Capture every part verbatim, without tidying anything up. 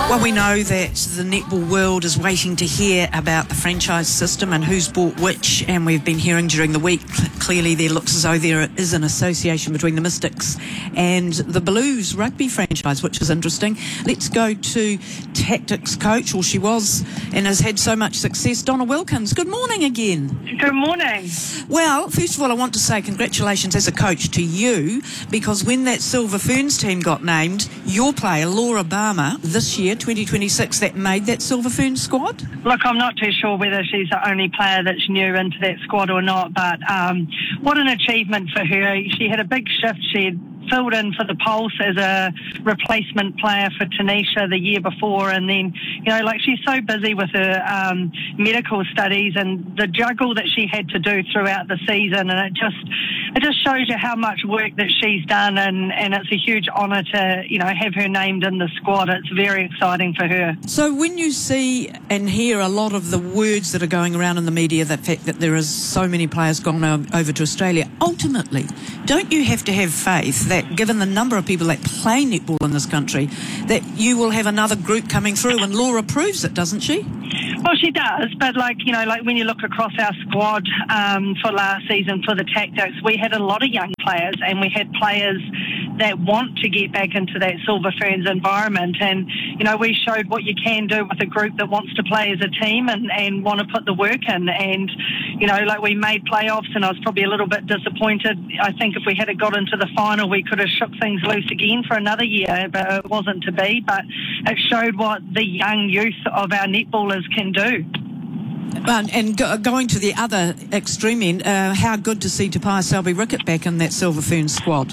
Well, we know that the netball world is waiting to hear about the franchise system and who's bought which, and we've been hearing during the week, clearly there looks as though there is an association between the Mystics and the Blues rugby franchise, which is interesting. Let's go to tactics coach, or she was, and has had so much success, Donna Wilkins. Good morning again. Good morning. Well, first of all, I want to say congratulations as a coach to you, because when that Silver Ferns team got named, your player, Laura Barmer, this year, twenty twenty-six, that made that Silver Ferns squad? Look, I'm not too sure whether she's the only player that's new into that squad or not, but um, what an achievement for her. She had a big shift. She had filled in for the Pulse as a replacement player for Tanisha the year before, and then, you know, like, she's so busy with her um, medical studies and the juggle that she had to do throughout the season, and it just it just shows you how much work that she's done, and, and it's a huge honour to, you know, have her named in the squad. It's very exciting for her. So when you see and hear a lot of the words that are going around in the media, the fact that there is so many players gone over to Australia, ultimately, don't you have to have faith that, given the number of people that play netball in this country, that you will have another group coming through? And Laura proves it, doesn't she? Well, she does, but like, you know, like when you look across our squad um, for last season for the Tactics, we had a lot of young players, and we had players that want to get back into that Silver Ferns environment. And, you know, we showed what you can do with a group that wants to play as a team and, and want to put the work in. And, you know, like, we made playoffs, and I was probably a little bit disappointed. I think if we had got into the final, we could have shook things loose again for another year, but it wasn't to be. But it showed what the young youth of our netballers can do. Um, and go, going to the other extreme end, uh, how good to see Tapia Selby-Rickett back in that Silver Ferns squad.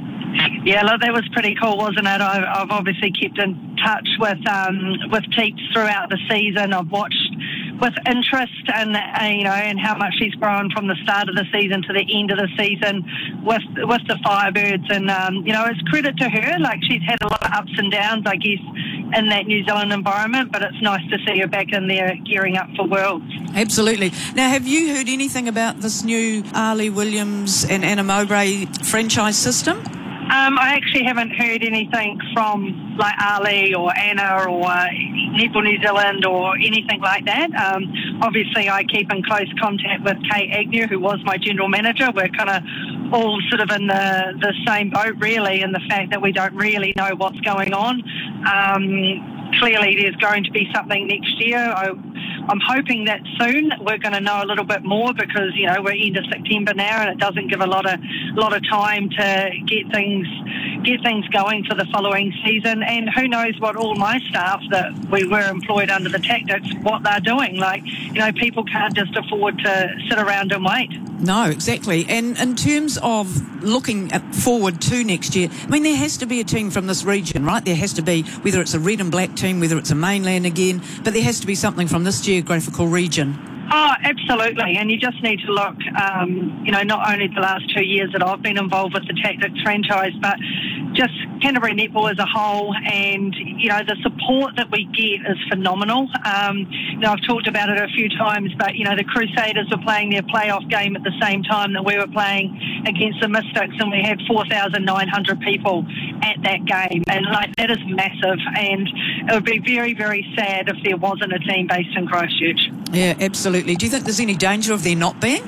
Yeah, look, that was pretty cool, wasn't it? I've, I've obviously kept in touch with um, with Teeps throughout the season. I've watched with interest and uh, you know, and how much she's grown from the start of the season to the end of the season with with the Firebirds. And um, you know, it's credit to her. Like, she's had a lot of ups and downs, I guess, in that New Zealand environment, but it's nice to see her back in there gearing up for Worlds. Absolutely. Now, have you heard anything about this new Ali Williams and Anna Mowbray franchise system? Um, I actually haven't heard anything from, like, Ali or Anna or uh, Netball New Zealand or anything like that. Um, obviously, I keep in close contact with Kate Agnew, who was my general manager. We're kind of all sort of in the, the same boat, really, in the fact that we don't really know what's going on. Um, clearly, there's going to be something next year. I, I'm hoping that soon we're going to know a little bit more, because, you know, we're into September now, and it doesn't give a lot of lot of time to get things get things going for the following season. And who knows what all my staff that we were employed under the Tactics, what they're doing. Like, you know, people can't just afford to sit around and wait. No, exactly. And in terms of looking forward to next year, I mean, there has to be a team from this region, right? There has to be, whether it's a red and black team, whether it's a mainland again, but there has to be something from this geographical region. Oh, absolutely. And you just need to look, um, you know, not only the last two years that I've been involved with the Tactics franchise, but just Canterbury Netball as a whole. And, you know, the support that we get is phenomenal. Um, you know, I've talked about it a few times, but, you know, the Crusaders were playing their playoff game at the same time that we were playing against the Mystics, and we had four thousand nine hundred people at that game. And, like, that is massive. And it would be very, very sad if there wasn't a team based in Christchurch. Yeah, absolutely. Do you think there's any danger of there not being?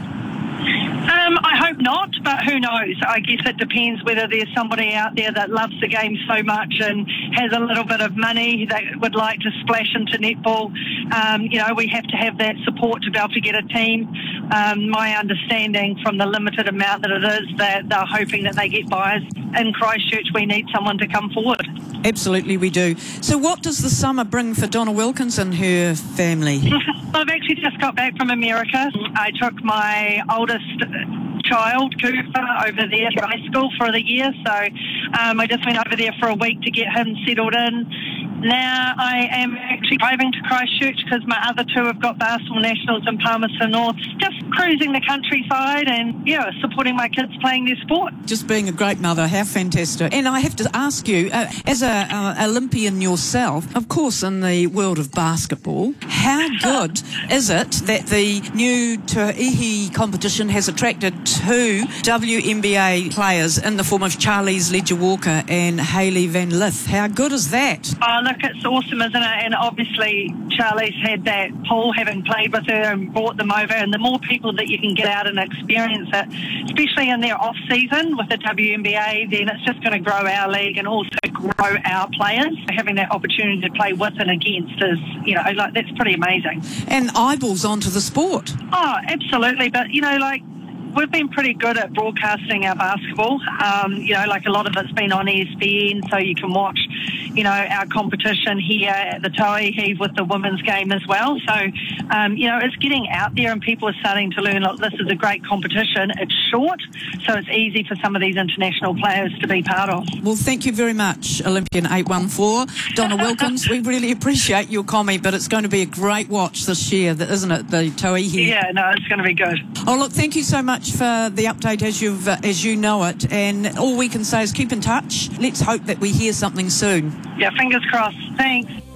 Um, I hope not, but who knows? I guess it depends whether there's somebody out there that loves the game so much and has a little bit of money that would like to splash into netball. Um, you know, we have to have that support to be able to get a team. Um, my understanding from the limited amount that it is, that they're hoping that they get buyers in Christchurch. We need someone to come forward. Absolutely, we do. So what does the summer bring for Donna Wilkins and her family? I've actually just got back from America. I took my oldest child, Cooper, over there to high school for the year. So um, I just went over there for a week to get him settled in. Now I am actually driving to Christchurch because my other two have got basketball nationals in Palmerston North. Just cruising the countryside and, yeah, supporting my kids playing their sport. Just being a great mother. How fantastic. And I have to ask you, uh, as a uh, Olympian yourself, of course, in the world of basketball, how good is it that the new Te Ihi competition has attracted two W N B A players in the form of Charlize Leger-Walker and Hayley Van Lith? How good is that? Oh, look, look, it's awesome, isn't it? And obviously Charlie's had that pull, having played with her and brought them over, and the more people that you can get out and experience it, especially in their off-season with the W N B A, then it's just going to grow our league and also grow our players. Having that opportunity to play with and against is, you know, like, that's pretty amazing. And eyeballs onto the sport. Oh, absolutely. But, you know, like, we've been pretty good at broadcasting our basketball. Um, you know, like a lot of it's been on E S P N, so you can watch, you know, our competition here at the Tauihi with the women's game as well. So, um, you know, it's getting out there and people are starting to learn, look, this is a great competition. It's short, so it's easy for some of these international players to be part of. Well, thank you very much, Olympian eight one four. Donna Wilkins, we really appreciate your comment, but it's going to be a great watch this year, isn't it, the Tauihi? Yeah, no, it's going to be good. Oh, look, thank you so much for the update as you've uh, as you know it, and all we can say is keep in touch. Let's hope that we hear something soon. Yeah, fingers crossed. Thanks.